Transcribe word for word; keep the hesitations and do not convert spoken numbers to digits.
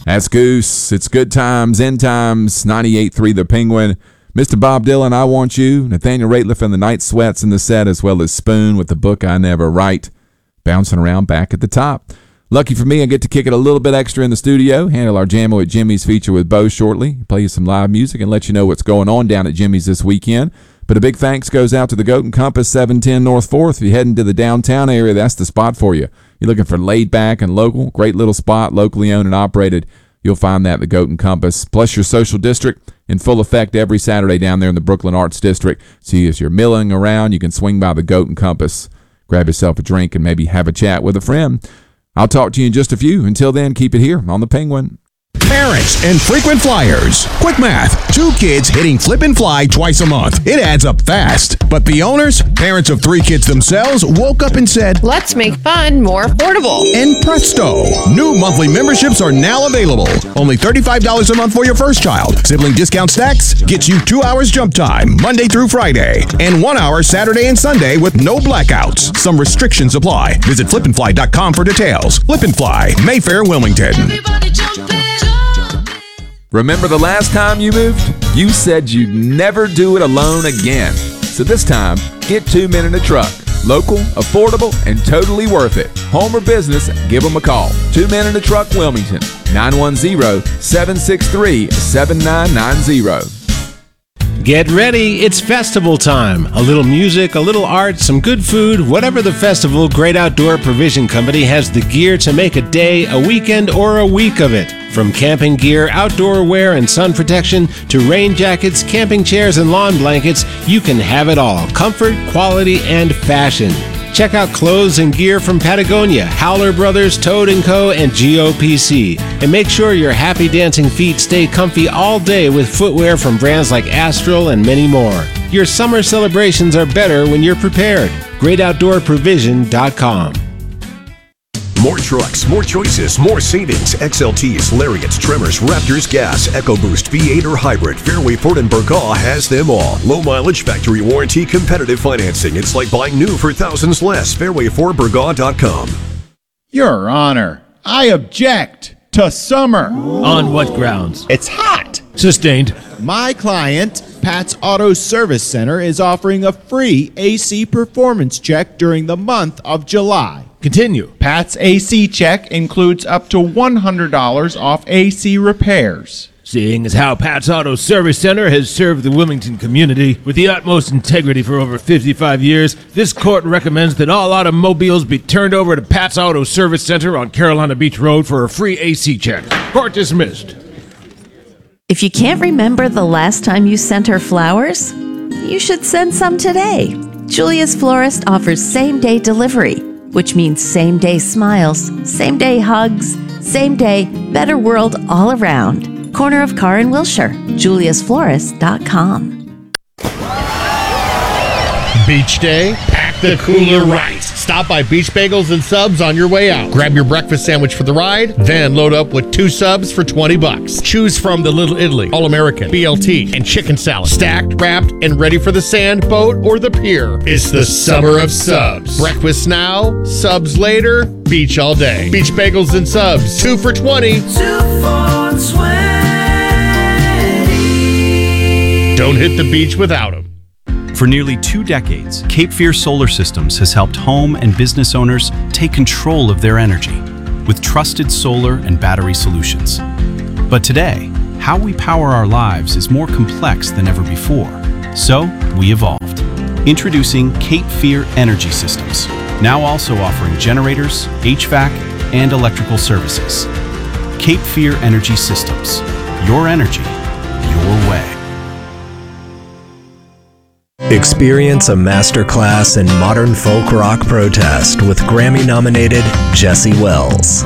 That's Goose. It's Good Times, End Times, ninety-eight point three The Penguin. Mister Bob Dylan, I Want You. Nathaniel Rateliff and the Night Sweats in the set, as well as Spoon with the book I Never Write. Bouncing around back at the top. Lucky for me, I get to kick it a little bit extra in the studio, handle our Jammo at Jimmy's feature with Bo shortly, play you some live music, and let you know what's going on down at Jimmy's this weekend. But a big thanks goes out to the Goat and Compass, seven ten North fourth. If you're heading to the downtown area, that's the spot for you. You're looking for laid back and local, great little spot, locally owned and operated. You'll find that at the Goat and Compass. Plus your social district in full effect every Saturday down there in the Brooklyn Arts District. So as you're milling around, you can swing by the Goat and Compass, grab yourself a drink, and maybe have a chat with a friend. I'll talk to you in just a few. Until then, keep it here on The Penguin. Parents and frequent flyers. Quick math. Two kids hitting flip and fly twice a month. It adds up fast. But the owners, parents of three kids themselves, woke up and said, let's make fun more affordable. And presto, new monthly memberships are now available. Only thirty-five dollars a month for your first child. Sibling discount stacks gets you two hours jump time, Monday through Friday. And one hour Saturday and Sunday with no blackouts. Some restrictions apply. Visit flip and fly dot com for details. Flip and Fly, Mayfair, Wilmington. Everybody jump in. Remember the last time you moved? You said you'd never do it alone again. So this time, get two men in a truck. Local, affordable, and totally worth it. Home or business, give them a call. Two Men in a Truck, Wilmington. nine one zero, seven six three, seven nine nine zero. Get ready, it's festival time. A little music, a little art, some good food, whatever the festival, Great Outdoor Provision Company has the gear to make a day, a weekend, or a week of it. From camping gear, outdoor wear, and sun protection to rain jackets, camping chairs, and lawn blankets, you can have it all. Comfort, quality, and fashion. Check out clothes and gear from Patagonia, Howler Brothers, Toad and Co., and G O P C. And make sure your happy dancing feet stay comfy all day with footwear from brands like Astral and many more. Your summer celebrations are better when you're prepared. great outdoor provision dot com. More trucks, more choices, more savings. X L Ts, Lariats, Tremors, Raptors, Gas, EcoBoost, V eight or Hybrid. Fairway Ford and Burgaw has them all. Low mileage, factory warranty, competitive financing. It's like buying new for thousands less. fairway ford burgaw dot com. Your Honor, I object to summer. On what grounds? It's hot. Sustained. My client, Pat's Auto Service Center, is offering a free A C performance check during the month of July. Continue. Pat's A C check includes up to one hundred dollars off A C repairs. Seeing as how Pat's Auto Service Center has served the Wilmington community with the utmost integrity for over fifty-five years, this court recommends that all automobiles be turned over to Pat's Auto Service Center on Carolina Beach Road for a free A C check. Court dismissed. If you can't remember the last time you sent her flowers, you should send some today. Julia's Florist offers same-day delivery, which means same-day smiles, same-day hugs, same-day better world all around. Corner of Carr and Wilshire, julias florist dot com. Beach day? Pack the cooler right. Stop by Beach Bagels and Subs on your way out. Grab your breakfast sandwich for the ride, then load up with two subs for twenty bucks. Choose from the Little Italy, All-American, B L T, and chicken salad. Stacked, wrapped, and ready for the sand, boat, or the pier. It's the summer of subs. Breakfast now, subs later, beach all day. Beach Bagels and Subs, two for twenty. Two for twenty. Don't hit the beach without them. For nearly two decades, Cape Fear Solar Systems has helped home and business owners take control of their energy with trusted solar and battery solutions. But today, how we power our lives is more complex than ever before. So, we evolved. Introducing Cape Fear Energy Systems, now also offering generators, H V A C, and electrical services. Cape Fear Energy Systems. Your energy, your way. Experience a masterclass in modern folk rock protest with Grammy-nominated Jesse Wells.